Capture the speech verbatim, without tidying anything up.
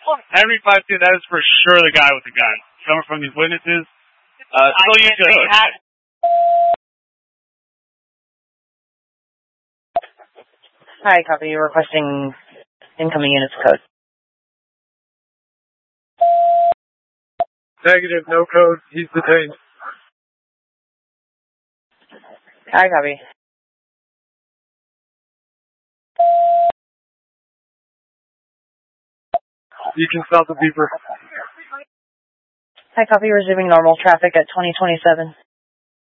Henry five two, that is for sure the guy with the gun. Coming from these witnesses. Uh, still use the hood. Hi, copy. You're requesting incoming units code. Negative, no code. He's detained. Hi, copy. You can stop the beeper. Hi, copy. Resuming normal traffic at twenty twenty-seven.